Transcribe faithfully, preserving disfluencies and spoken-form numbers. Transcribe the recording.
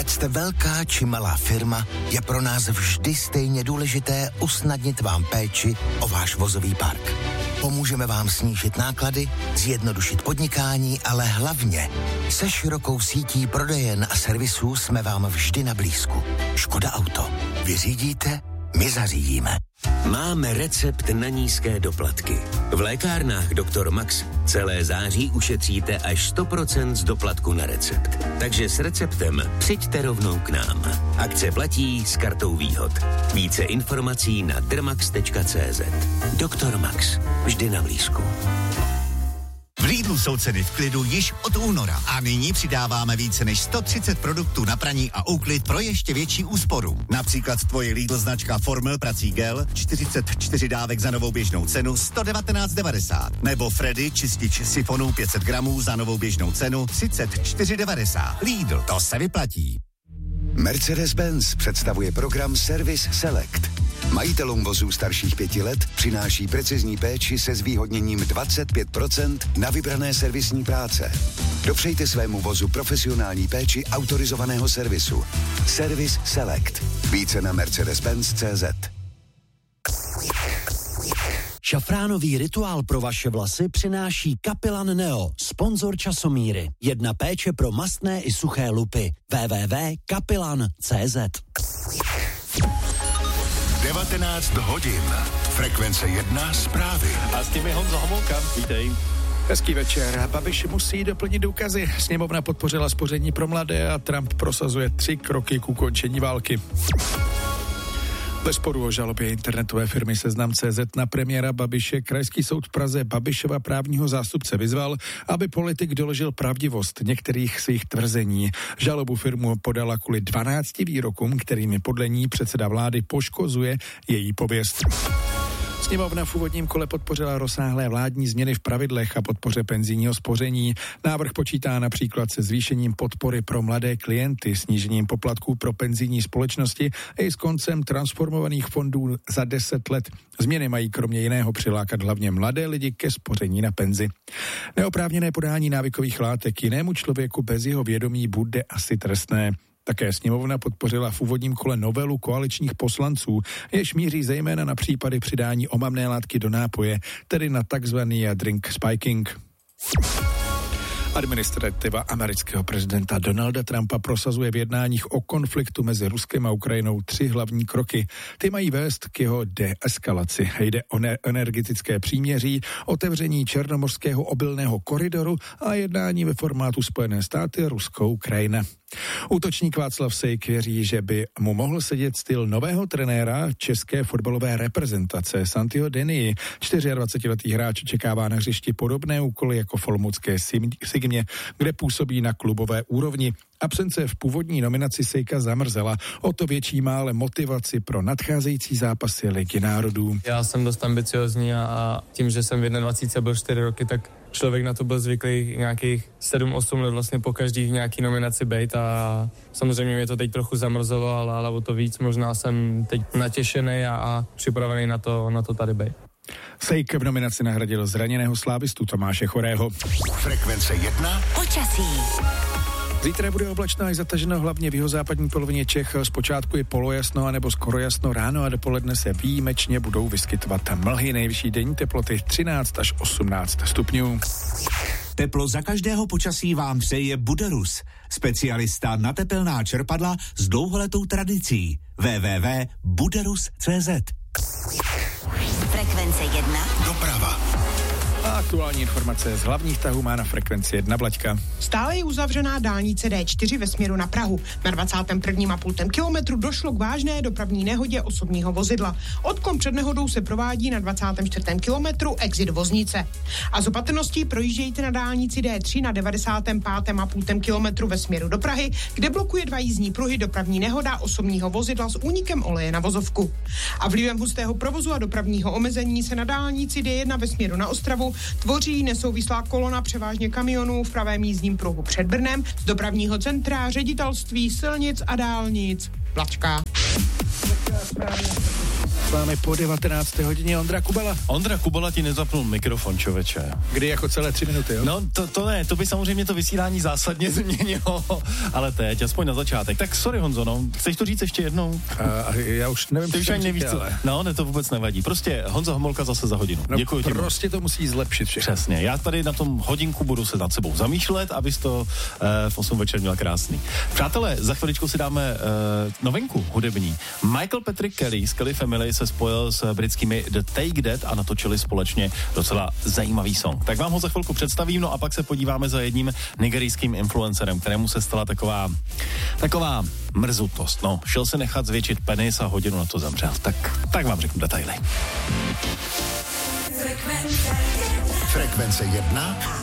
Ať jste velká či malá firma, je pro nás vždy stejně důležité usnadnit vám péči o váš vozový park. Pomůžeme vám snížit náklady, zjednodušit podnikání, ale hlavně se širokou sítí prodejen a servisů jsme vám vždy na blízku. Škoda Auto. Vy řídíte, my zařídíme. Máme recept na nízké doplatky. V lékárnách doktor Max celé září ušetříte až sto procent z doplatku na recept. Takže s receptem přijďte rovnou k nám. Akce platí s kartou výhod. Více informací na drmax tečka cé zet. doktor Max. Vždy na blízku. V Lidlu jsou ceny v klidu již od února a nyní přidáváme více než sto třicet produktů na praní a úklid pro ještě větší úsporu. Například tvoje Lidl značka Formel prací gel, čtyřicet čtyři dávek za novou běžnou cenu sto devatenáct devadesát. Nebo Freddy čistič sifonů pět set gramů za novou běžnou cenu třicet čtyři devadesát. Lidl, to se vyplatí. Mercedes-Benz představuje program Service Select. Majitelům vozů starších pěti let přináší precizní péči se zvýhodněním dvacet pět procent na vybrané servisní práce. Dopřejte svému vozu profesionální péči autorizovaného servisu. Service Select. Více na mercedes benz tečka cé zet. Šafránový rituál pro vaše vlasy přináší Kapilan Neo, sponzor časomíry. Jedna péče pro mastné i suché lupy. w w w tečka kapilan tečka cé zet. devatenáct hodin. Frekvence jedna zprávy. A s tím je Honza Homolka. Vítej. Hezký večer. Babiš musí doplnit důkazy. Sněmovna podpořila spoření pro mladé a Trump prosazuje tři kroky k ukončení války. Ve sporu o žalobě internetové firmy Seznam tečka cé zet na premiéra Babiše krajský soud v Praze Babišova právního zástupce vyzval, aby politik doložil pravdivost některých svých tvrzení. Žalobu firmu podala kvůli dvanácti výrokům, kterými podle ní předseda vlády poškozuje její pověst. Sněmovna v úvodním kole podpořila rozsáhlé vládní změny v pravidlech a podpoře penzijního spoření. Návrh počítá například se zvýšením podpory pro mladé klienty, snížením poplatků pro penzijní společnosti i s koncem transformovaných fondů za deset let. Změny mají kromě jiného přilákat hlavně mladé lidi ke spoření na penzi. Neoprávněné podání návykových látek jinému člověku bez jeho vědomí bude asi trestné. Také sněmovna podpořila v úvodním kole novelu koaličních poslanců, jež míří zejména na případy přidání omamné látky do nápoje, tedy na takzvaný drink spiking. Administrativa amerického prezidenta Donalda Trumpa prosazuje v jednáních o konfliktu mezi Ruskem a Ukrajinou tři hlavní kroky. Ty mají vést k jeho deeskalaci. Jde o ne- energetické příměří, otevření černomorského obilného koridoru a jednání ve formátu Spojené státy, Rusko, Ukrajina. Útočník Václav Sejk věří, že by mu mohl sedět styl nového trenéra české fotbalové reprezentace Santiho Denii. dvacetčtyřletý hráč čekává na hřišti podobné úkoly jako v olomoucké Sigmě, kde působí na klubové úrovni. Absence v původní nominaci Sejka zamrzela, o to větší má ale motivaci pro nadcházející zápasy Ligy národů. Já jsem dost ambiciozní a, a tím, že jsem v dvacet jedna byl čtyři roky, tak člověk na to byl zvyklý nějakých sedm osm let vlastně po každý v nějaký nominaci bejt a samozřejmě mě to teď trochu zamrzelo, ale o to víc možná jsem teď natěšený a, a připravený na to, na to tady bejt. Sejk v nominaci nahradil zraněného slávistu Tomáše Chorého. Frekvence jedna. Počasí. Zítra bude oblačno až zataženo hlavně v jihozápadní polovině Čech. Zpočátku je polojasno anebo skoro jasno ráno a dopoledne se výjimečně budou vyskytovat mlhy. Nejvyšší denní teploty třináct až osmnáct stupňů. Teplo za každého počasí vám přeje Buderus, specialista na tepelná čerpadla s dlouholetou tradicí. w w w tečka buderus tečka cé zet. Frekvence jedna. Doprava. A aktuální informace z hlavních tahů má na frekvenci jedna Vlaďka. Stále je uzavřená dálnice D čtyři ve směru na Prahu. Na dvacátém prvním a půl kilometru došlo k vážné dopravní nehodě osobního vozidla. Odklon před nehodou se provádí na dvacátém čtvrtém kilometru exit Voznice. A z opatrností projíždějte na dálnici D tři na devadesátém pátém a půl kilometru ve směru do Prahy, kde blokuje dva jízdní pruhy dopravní nehoda osobního vozidla s únikem oleje na vozovku. A vlivem hustého provozu a dopravního omezení se na dálnici D jedna ve směru na Ostravu tvoří nesouvislá kolona převážně kamionů v pravém jízdním pruhu před Brnem z dopravního centra Ředitelství silnic a dálnic. Vlačka. S vámi po devatenácté hodině Ondra Kubala. Ondra Kubala ti nezapnul mikrofon, čověče. Kdy jako celé tři minuty, jo? No to, to ne, to by samozřejmě to vysílání zásadně změnilo, ale teď, aspoň na začátek. Tak sorry Honzo, no, chceš to říct ještě jednou? A, já už nevím, Ty už ani nevíš, co. No, ne, to vůbec nevadí. Prostě Honza Homolka zase za hodinu. No, děkuji ti. Prostě to musí zlepšit všechno. Přesně, já tady na tom hodinku budu se nad sebou zamýšlet, abys to uh, v osm večer měl krásný. Přátelé, za chviličku si dáme uh, novinku hudební. Michael Patrick Kelly z Kelly Family se spojil s britskými The Take That a natočili společně docela zajímavý song. Tak vám ho za chvilku představím, no a pak se podíváme za jedním nigerijským influencerem, kterému se stala taková taková mrzutost. No, šel se nechat zvětšit penis a hodinu na to zemřel. Tak, tak vám řeknu detaily. Frekvence jedna.